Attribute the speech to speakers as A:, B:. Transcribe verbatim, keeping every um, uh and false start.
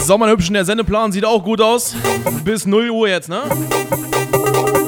A: Sommerhübschen, der Sendeplan sieht auch gut aus. Bis null Uhr jetzt, ne?